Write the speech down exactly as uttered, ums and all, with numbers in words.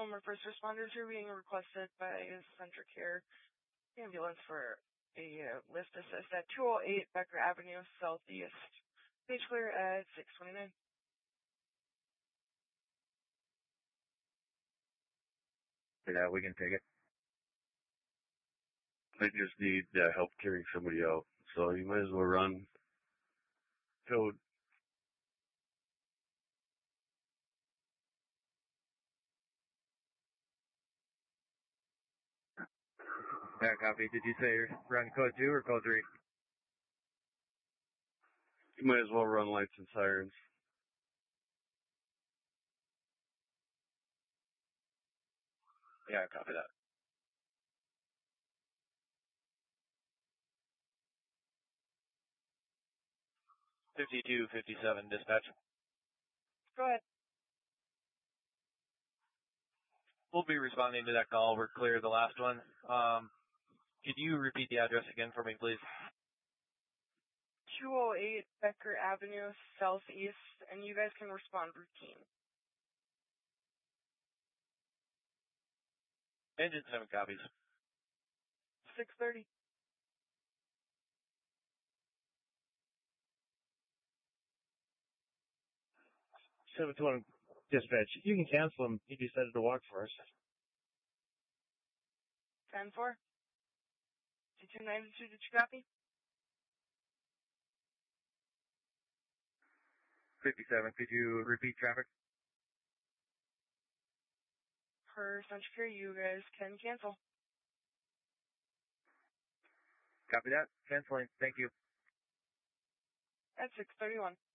Homer first responders are being requested by Centric Care ambulance for a uh, lift assist at two oh eight Becker Avenue Southeast. Page clear at six twenty-nine. Yeah, we can take it. I just need uh, help carrying somebody out, so you might as well run code. Yeah, copy. Did you say run code two or code three? You might as well run lights and sirens. Yeah, copy that. fifty-two fifty-seven, dispatch. Go ahead. We'll be responding to that call. We're clear the last one. Um, could you repeat the address again for me, please? two oh eight Becker Avenue Southeast, and you guys can respond routine. Engine seven copies. six thirty. seven two one dispatch. You can cancel him. He decided to walk for us. ten four. two two nine two, did you copy? fifty-seven, could you repeat traffic? Per Centric Care, you guys can cancel. Copy that. Canceling. Thank you. At six thirty-one.